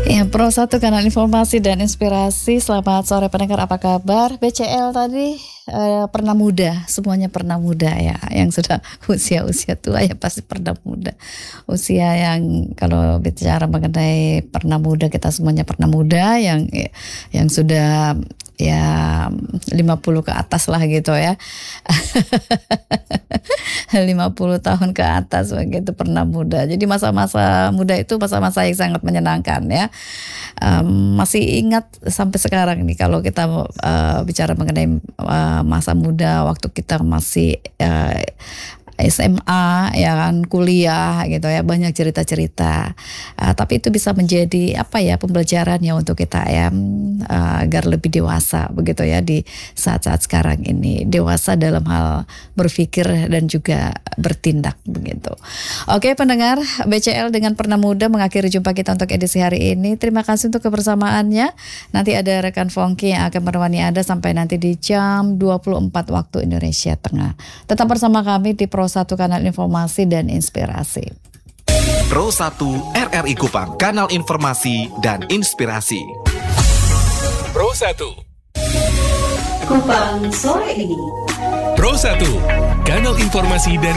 Ya, Pro 1 Kanal Informasi dan Inspirasi. Selamat sore pendengar, apa kabar? BCL tadi pernah muda, semuanya pernah muda ya. Yang sudah usia tua ya pasti pernah muda. Usia yang kalau bicara mengenai pernah muda, kita semuanya pernah muda. Yang sudah ya 50 ke atas lah gitu ya. 50 tahun ke atas begitu pernah muda. Jadi masa-masa muda itu masa-masa yang sangat menyenangkan ya. Masih ingat sampai sekarang nih kalau kita bicara mengenai masa muda waktu kita masih SMA ya kan, kuliah gitu ya, banyak cerita-cerita. Tapi itu bisa menjadi pembelajaran ya untuk kita ya, agar lebih dewasa begitu ya di saat-saat sekarang ini, dewasa dalam hal berpikir dan juga bertindak begitu. Oke pendengar, BCL dengan Pernah Muda mengakhiri jumpa kita untuk edisi hari ini. Terima kasih untuk kebersamaannya. Nanti ada rekan Fongki yang akan menemani Anda sampai nanti di jam 24 waktu Indonesia Tengah. Tetap bersama kami di Pro 1 Kanal Informasi dan Inspirasi. Pro 1 RRI Kupang, Kanal Informasi dan Inspirasi. Pro 1 Kupang sore ini. Pro 1 Kanal Informasi dan